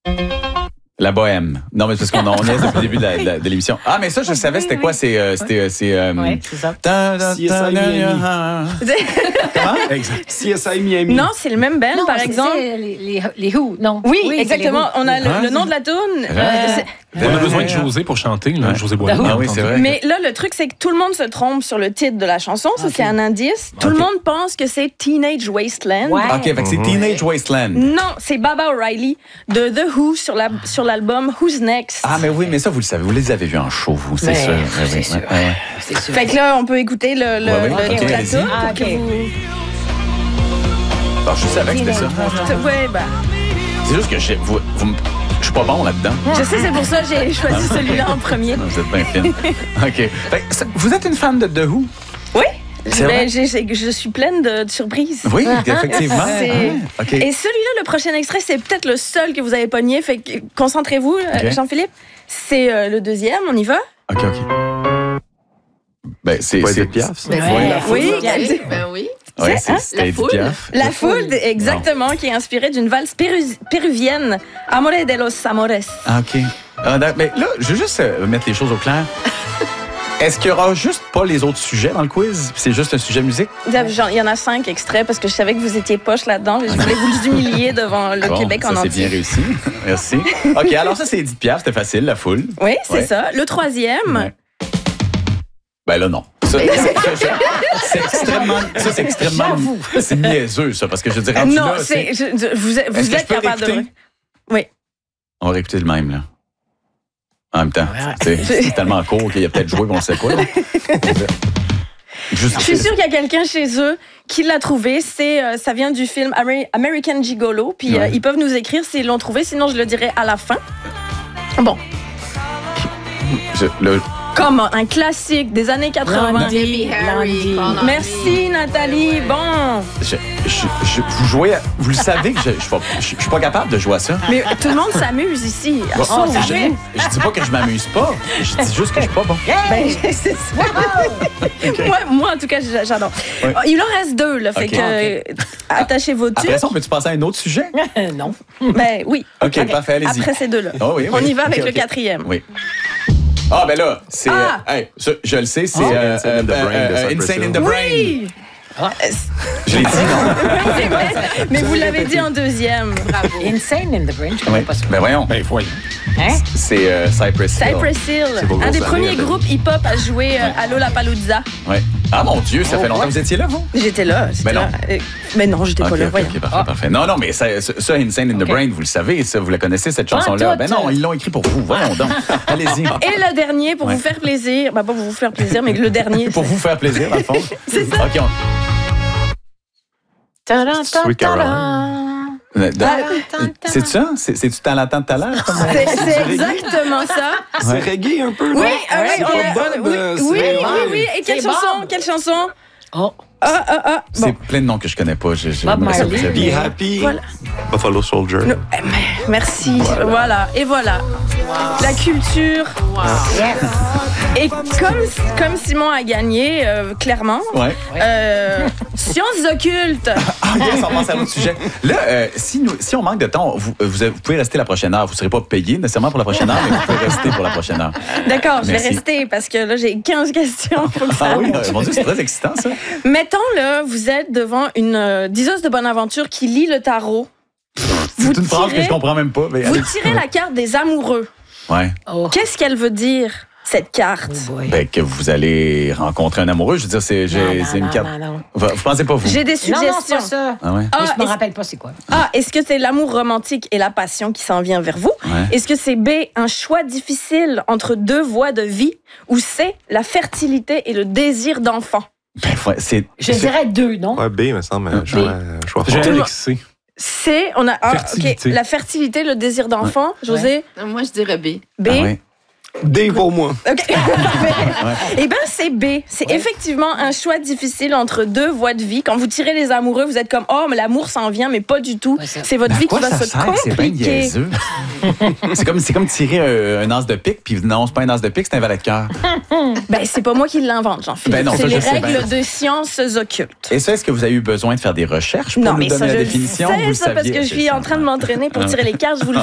La bohème. Non, mais c'est parce qu'on est depuis le début de l'émission. Ah, mais ça, je savais, c'était quoi? Oui, c'est ça. CSI Miami. Comment? Exact. CSI Miami. Non, c'est le même band, Non, par c'est exemple. les Who, non. Oui, c'est exactement. les Who. On a le nom de la tourne. On a besoin de José pour chanter, là, José Boisvert. Ah oui, c'est vrai. Mais là, le truc, c'est que tout le monde se trompe sur le titre de la chanson. Ça, c'est un indice. Tout le monde pense que c'est Teenage Wasteland. Ouais. OK, fait que c'est Teenage Wasteland. Non, c'est Baba O'Reilly de The Who sur l'album Who's Next. Ah, mais oui, mais ça, vous le savez. Vous les avez vus en show, vous, c'est Mais, sûr. c'est Oui, sûr. ouais, ouais. C'est sûr. Fait que là, on peut écouter le Ok, titre de la allez-y. toune. Ah, OK. Ah, je savais que c'était ça. Ouais, bah. C'est juste que je suis pas bon là-dedans. Je sais, c'est pour ça que j'ai choisi celui-là en premier. Non, vous êtes bien fine. OK. Fait que vous êtes une fan de The Who? Oui. C'est vrai? Je suis pleine de surprises. Oui, effectivement. C'est- Ah, OK. Et celui-là, le prochain extrait, c'est peut-être le seul que vous avez pogné. Fait que concentrez-vous, Ok. Jean-Philippe. C'est le deuxième, on y va? OK. Ben, c'est Edith Piaf, ça? Ben, Oui, Ben oui. Ouais, Hein? c'était La Edith foule. Piaf. La foule, exactement, qui est inspirée d'une valse péruvienne, Amore de los Amores. Ah, OK. Mais là, je veux juste mettre les choses au clair. Est-ce qu'il y aura juste pas les autres sujets dans le quiz? Puis c'est juste un sujet musique? Il y en a 5 extraits parce que je savais que vous étiez poche là-dedans. Je voulais vous humilier devant le Bon, Québec en ça, c'est entier. bien réussi. Merci. OK, alors ça, c'est Edith Piaf. C'était facile, la foule. Oui, c'est Ouais. ça. Le troisième, Ouais. Ben là, non. Ça, c'est extrêmement... Ça, c'est extrêmement... C'est niaiseux, ça, parce que je dirais... non, là, vous Est-ce que je êtes peux capable de... réécouter? Oui. On va réécouter le même, là. En même temps. C'est tellement court qu'il y a peut-être joué, mais on ne sait pas. Là. Juste, Je suis sûre qu'il y a quelqu'un chez eux qui l'a trouvé. Ça vient du film American Gigolo. Puis Ouais. ils peuvent nous écrire s'ils l'ont trouvé. Sinon, je le dirai à la fin. Bon, comment un classique des années 80. Debbie Harry. Merci Nathalie. Bon, vous jouez... Vous le savez que je suis pas capable de jouer à ça. mais tout le monde s'amuse ici. Bon, Sauf je dis pas que je m'amuse pas. Je dis juste que je suis pas bon. Ben, c'est ça. moi, en tout cas, j'adore. Ouais. Il en reste 2, là. Fait Ok. que attachez vos Après tubes. ça, on peut-tu passer à un autre sujet? Non. Ben oui. OK, parfait, allez-y. Après ces 2-là. Oh, oui, On oui. y va avec Ok, le ok. 4e. Oui. Ah, ben là, c'est... Ah! hey, ça, je le sais, c'est... Insane in the Brain de Cypress Insane in Hill. the Brain. Oui! Je l'ai dit, non? C'est vrai. Mais vous l'avez dit en 2e. Bravo. Insane in the Brain, je connais Oui. pas ça. Ben voyons. Ben, voyons. Hein? C'est Cypress Hill. Cypress Hill, beau un des gros premiers années, groupes hip-hop à jouer à Lollapalooza. Ouais. Ah, mon Dieu, ça fait longtemps que vous étiez là, vous? J'étais là. Ben non. Mais non, j'étais pas OK, là. OK, Voyons. OK, parfait, parfait. Non, non, mais ça, Insane in the OK. Brain, vous le savez, ça, vous la connaissez, cette chanson-là. tout. Ben non, ils l'ont écrit pour vous. Voyons donc. Allez-y. Et le dernier, pour Ouais. vous faire plaisir, bah pas pour vous faire plaisir, mais le dernier. Pour vous faire plaisir, dans le fond. C'est ça. OK, Sweet Caroline. C'est ça? C'est-tu Talent de talent? C'est exactement ça. C'est reggae un peu, Oui, non? ah oui, C'est on pas a- Bob, oui, c'est oui, Bob. oui, oui. Et quelle C'est chanson? Bob. Quelle chanson? Oh, C'est Bon. plein de noms que je connais pas. Bob Marley. Be Happy, Voilà. Buffalo Soldier. Merci. Voilà. Et voilà. La culture. Et comme Simon a gagné, clairement, Ouais. sciences occultes. Ah, yes, on passe à l'autre sujet. Là, si on manque de temps, vous pouvez rester la prochaine heure. Vous ne serez pas payé nécessairement pour la prochaine heure, mais vous pouvez rester pour la prochaine heure. D'accord, je vais Merci. rester parce que là, j'ai 15 questions. Faut que ça Ah oui, monte. mon Dieu, c'est très excitant, ça. Mettons, là, vous êtes devant une diseuse de bonne aventure qui lit le tarot. C'est une phrase que je comprends même pas. Mais Vous allez. tirez la carte des amoureux. Ouais. oh. Qu'est-ce qu'elle veut dire, cette carte? Oh boy. Ben, que vous allez rencontrer un amoureux. Je veux dire, c'est une carte. non. Vous pensez pas, vous? J'ai des Non, non, suggestions. c'est pas ça. Ah ouais? Ah, Mais je me est-ce- rappelle pas c'est quoi. A, est-ce que c'est l'amour romantique et la passion qui s'en vient vers vous? Ouais. Est-ce que c'est B, un choix difficile entre deux voies de vie? Ou C, la fertilité et le désir d'enfant? Ben, ouais, c'est. Je dirais 2, non? Ouais, B, me semble, un choix fort. J'ai Tout le avec C. C, on a Fertilité. OK, la fertilité, le désir d'enfant. José? Moi, je dirais B. B? Ah ouais. D pour moi. OK. Eh bien, c'est B. C'est effectivement un choix difficile entre deux voies de vie. Quand vous tirez les amoureux, vous êtes comme, oh, mais l'amour s'en vient, mais pas du tout. Ouais, ça. C'est votre À vie qui quoi va ça se sert? C'est bien compliquer. niaiseux. c'est comme tirer un as de pique, puis non, c'est pas un as de pique, c'est un valet de cœur. Ben, c'est pas moi qui l'invente, Jean-Philippe. Ben non, c'est ça, les je sais règles bien. de sciences occultes. Et ça, est-ce que vous avez eu besoin de faire des recherches pour Non, nous mais donner ça, la je définition? sais Vous le ça parce saviez, que je c'est suis ça. en train de m'entraîner pour tirer les cartes. Je vous le